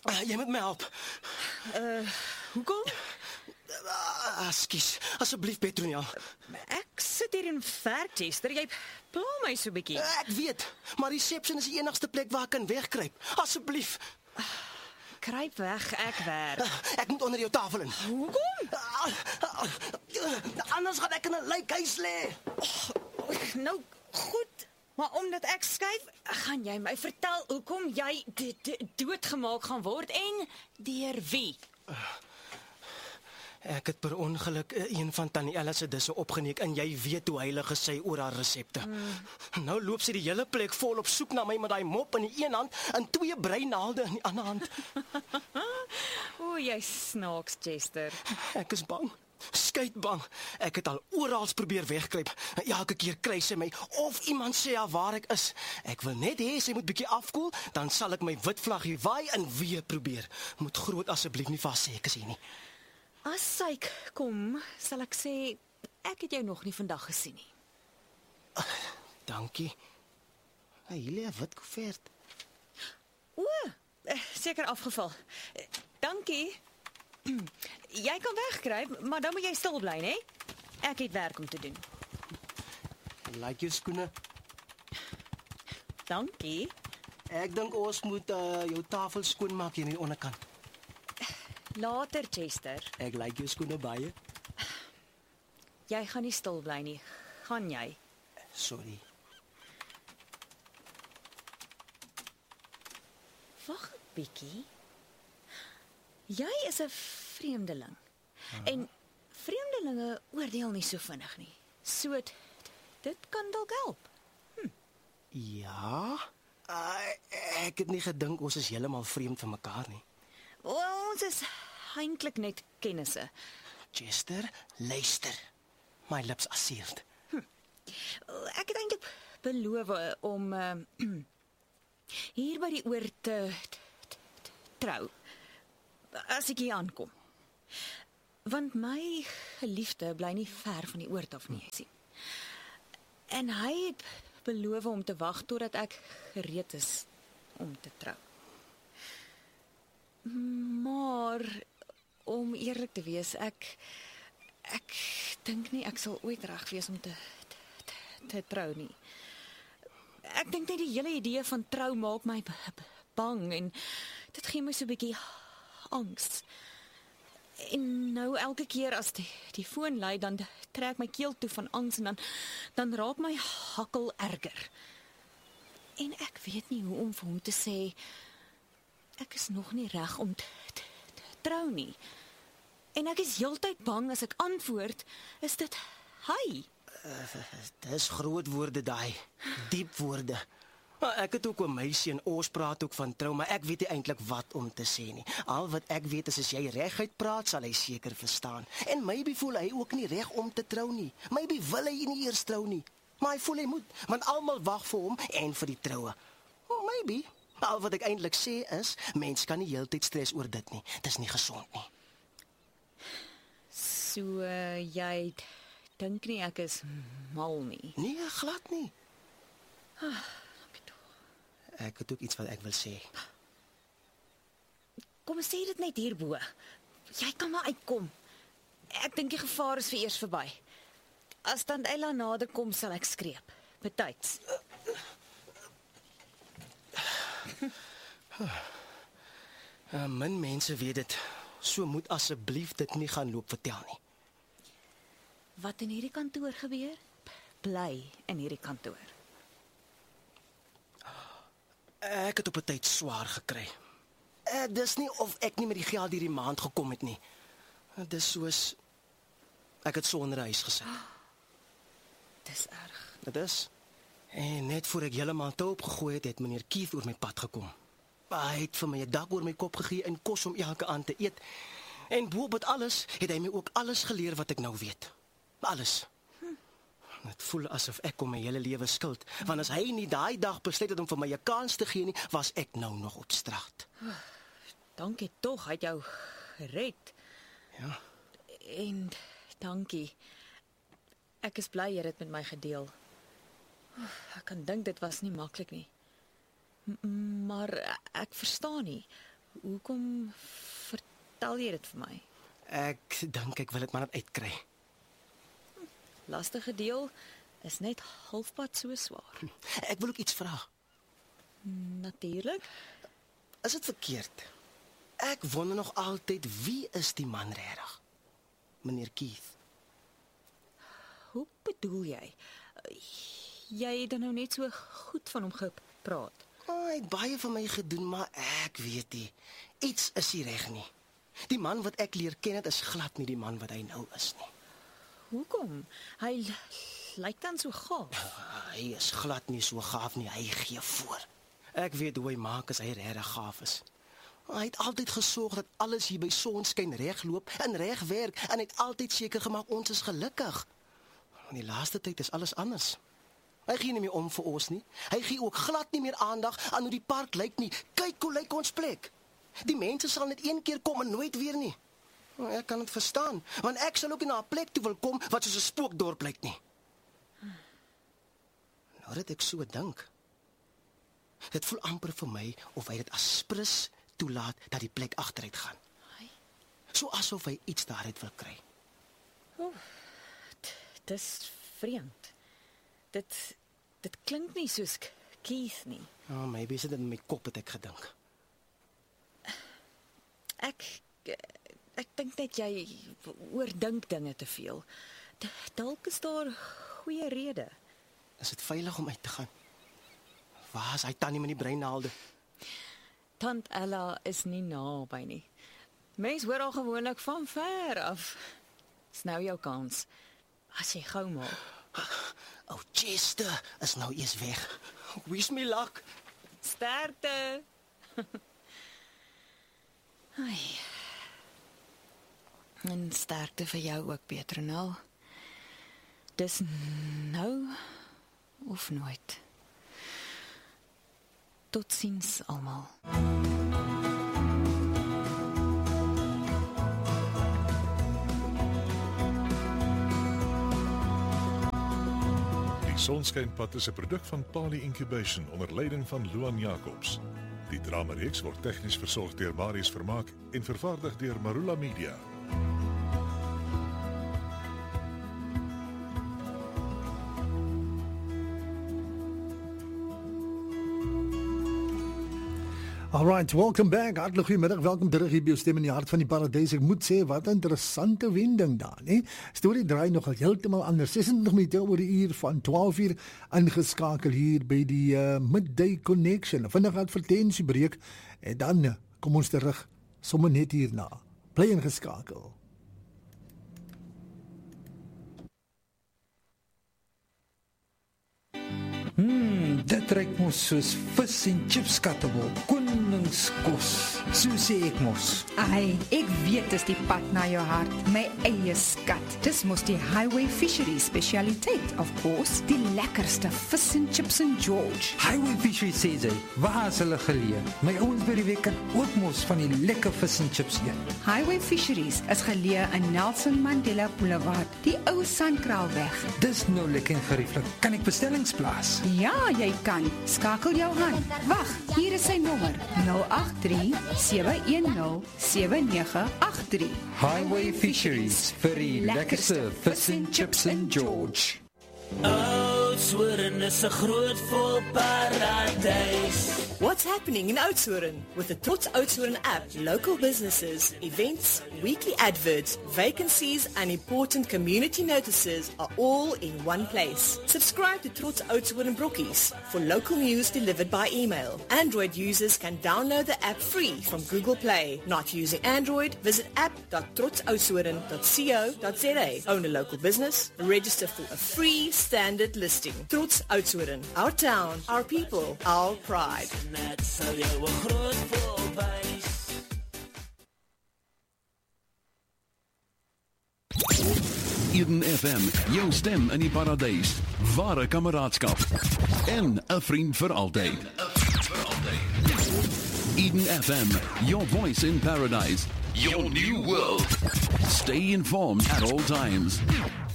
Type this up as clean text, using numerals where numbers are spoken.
Jy moet my help. Hoekom? Ekskuus, asseblief Petronella. Ek sit hier en werk, Chester. Jy pla my so bietjie. Ek weet, maar reception is die enigste plek waar ek kan wegkruip. Asseblief. Kruip weg, ek werk. Ek moet onder jou tafel in. Hoekom? Anders gaan ek in 'n lijkhuis lê. Nou, goed. Maar omdat ek skuif, gaan jy my vertel hoekom jy doodgemaak gaan word en deur wie? Ek het per ongeluk een van Tannie Ella se disse opgeneek en jy weet hoe heilig is sy oor haar resepte. Nou loop sy die hele plek vol op soek na my met daai mop in die een hand en 2 breinaalde in die ander hand. O, jy snaaks, Chester. Ek is bang. Skeidbang. Ek het al oral probeer wegkruip. Elke keer kry sy my of iemand sê haar waar ek is. Ek wil net hê sy moet bietjie afkoel, dan sal ek my wit vlaggie waai en weer probeer. Moet groot asseblief nie vas sê ek is hier nie. As sy kom, sal ek sê ek het jou nog nie vandag gesien nie. Dankie. Hier lê 'n wit koevert. O, seker afgeval. Dankie. Jy kan wegkruip, maar dan moet jy stil bly, né? Ek het werk om te doen. Like jou skoene. Dankie. Ek dink ons moet jou tafel skoonmaak hier in die onderkant. Later, Chester. Ek like jou skoene baie. Jy gaan nie stil bly nie. Gaan jy? Sorry. Wag 'n bietjie. Jy is 'n vreemdeling. En vreemdelinge oordeel nie so vinnig nie. So dit kan dalk help. Ja? Ek het nie gedink ons is heeltemal vreemd van mekaar nie. Ons is eintlik net kennisse. Chester, luister. My lips are sealed. Ek het eintlik beloof om hier by die oord te trou. As ek hier aankom. Want my geliefde bly nie ver van die oord af nie, jy sien. En hy het beloof om te wag totdat ek gereed is om te trou. Maar om eerlik te wees, ek dink nie ek sal ooit reg wees om te trou nie. Ek dink net die hele idee van trou maak my bang en dit gee my so 'n bietjie angs. En nou elke keer as die foon lui, dan trek my keel toe van angs en dan raak my hakkel erger. En ek weet nie hoe om vir hom te sê ek is nog nie reg om te trou nie. En ek is heeltyd bang as ek antwoord, is dit hy. Dis groot woorde daai. Diep woorde. Maar ek het ook 'n meisie en ons praat ook van trou, maar ek weet nie eintlik wat om te sê nie. Al wat ek weet is as jy reguit praat, sal hy seker verstaan. En maybe voel hy ook nie reg om te trou nie. Maybe wil hy nie eers trou nie. Maar hy voel hy moet, want almal wag vir hom en vir die troue. Maybe. Al wat ek eintlik sê is, mens kan nie heeltyd stres oor dit nie. Dis nie gesond nie. So jy dink nie ek is mal nie. Nee, glad nie. Ek het ook iets wat ek wil sê. Kom sê dit net hierbo. Jy kan maar uitkom. Ek dink die gevaar is eers verby. As dan Ella nader kom, sal ek skreep. Betyds. Min mense weet dit. So moet asseblief dit nie gaan loop vertel nie. Wat in hierdie kantoor gebeur? Bly in hierdie kantoor. Ek het op 'n tyd swaar gekry. Dis nie of ek nie met die geld hierdie maand gekom het nie. Dis soos ek het sonder huis gesit. Dis erg. Dit is. En net voor ek heeltemal te opgegooi het meneer Keith oor my pad gekom. Hy het vir my 'n dak oor my kop gegee en kos om elke aand te eet. En bo op dit alles het hy my ook alles geleer wat ek nou weet. Alles. Dit voel asof ek hom my hele lewe skuld, want as hy nie daai dag besluit het om vir my 'n kans te gee nie, was ek nou nog op straat. Dankie tog, hy het jou gered. Ja. En dankie. Ek is bly jy het dit met my gedeel. Ek kan dink dit was nie maklik nie. Maar ek verstaan nie. Hoekom vertel jy dit vir my? Ek dink ek wil dit maar net uitkry. Lastige deel is net halfpad so swaar. Ek wil ook iets vra. Natuurlik. Is dit verkeerd? Ek wonder nog altyd, wie is die man regtig? Meneer Keith. Hoe bedoel jy? Jy het dan nou net so goed van hom gepraat. Hy het baie van my gedoen, maar ek weet nie. Iets is nie reg nie. Die man wat ek leer ken het, is glad nie die man wat hy nou is nie. Hoekom? Hy lyk dan so gaaf. Hy is glad nie so gaaf nie, hy gee voor. Ek weet hoe hy maak as hy regtig gaaf is. Hy het altyd gesorg dat alles hier by Sonskyn regloop en reg werk en hy het altyd seker gemaak ons is gelukkig. In die laaste tyd is alles anders. Hy gee nie meer om vir ons nie. Hy gee ook glad nie meer aandag aan hoe die park lyk nie. Kyk hoe lyk ons plek. Die mense sal net een keer kom en nooit weer nie. Ek kan dit verstaan, want ek sal ook nie na 'n plek toe wil kom wat soos 'n spookdorp lyk nie. Nou dat ek so dink. Dit voel amper vir my of hy dit as prins toelaat dat die plek agteruit gaan. So asof hy iets daaruit wil kry. Dis vreemd. Dit klink nie soos Keith nie. Maybe is dit in my kop het ek gedink. Ek dink net jy oordink dinge te veel. Dalk is daar goeie rede. Is dit veilig om uit te gaan? Waar is hy tannie met die breinaalde? Tant Ella is nie naby nie. Mens hoor al gewoonlik van ver af. Dis nou jou kans. As jy gou maak. Chester is nou eers weg. Wish me luck. Sterkte. Ai. En sterkte vir jou ook, Petronel. Dis nou of nooit. Totsiens almal. Die Sonskynpad is 'n produk van Pali Incubation onder leiding van Luan Jacobs. Die dramareeks word tegnies versorg deur Marius Vermaak en vervaardig deur Marula Media. Alright, welcome back. Hartlik goeiemiddag. Welkom terug hier by jou stem in die hart van die paradys. Ek moet sê, wat 'n interessante wending daar, né? Storie draai nogal heeltemal anders. 26 minute oor die uur van 12:00 ingeskakel hier by die Midday Connection. Vandag advertensiebreek en dan kom ons terug sommer net hierna. Bly ingeskakel. Dit ruik mos soos vis en chips kattebol, koningskos, so sê ek mos. Ai, ek weet dis die pad na jou hart, my eie skat. Dis mos die Highway Fisheries specialiteit, of course, die lekkerste vis en chips in George. Highway Fisheries sê sy, waar is hulle geleë? My ouens by die week kan ook mos van die lekker vis en chips eet. Highway Fisheries is geleë in Nelson Mandela Boulevard, die ou Sandkraalweg. Dis nou lekker en gerieflik. Kan ek bestellings plaas? Ja, jy kan. Skakel jou aan. Wag, hier is sy nommer. 083-710-7983. Highway Fisheries vir die lekkerste vis en chips in George. Oudtshoorn is 'n groot vol paradys. What's happening in Oudtshoorn? With the Trots Oudtshoorn app, local businesses, events, weekly adverts, vacancies and important community notices are all in one place. Subscribe to Trots Oudtshoorn Brokkies for local news delivered by email. Android users can download the app free from Google Play. Not using Android? Visit app.trotsoudtshoorn.co.za. Own a local business? Register for a free standard listing. Trots Oudtshoorn. Our town, our people, our pride. Net sal jou 'n groot vol wys. Eden FM, jou stem in die paradys. Ware kameraadskap en 'n vriend vir altyd. Eden FM, your voice in paradise. Your new world. Stay informed at all times.